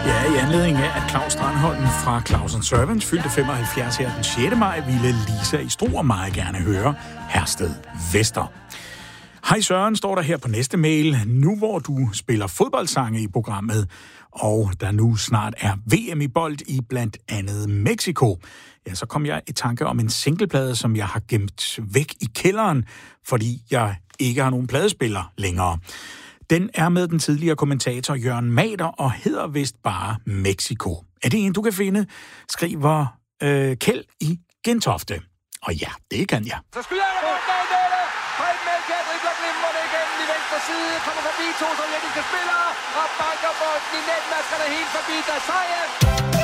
Ja, i anledning af, at Claus Strandholm fra Claus & Servants fyldte 75 her den 6. maj, ville Lisa i Struer meget gerne høre Hersted Vester. Hej Søren, står der her på næste mail. Nu hvor du spiller fodboldsange i programmet, og der nu snart er VM i bold i blandt andet Mexico, ja, så kom jeg i tanke om en singleplade, som jeg har gemt væk i kælderen, fordi jeg ikke har nogen pladespiller længere. Den er med den tidligere kommentator Jørgen Mader og hedder vist bare Mexico. Er det en, du kan finde? Skriver Kjeld i Gentofte. Og ja, det kan jeg. Så skyder jeg rundt bag med det. Preben Elkjær dribler glimrende igennem i venstre side. Kommer forbi to sovjetiske spillere og banker bolden i netmaskerne helt forbi Dasajev.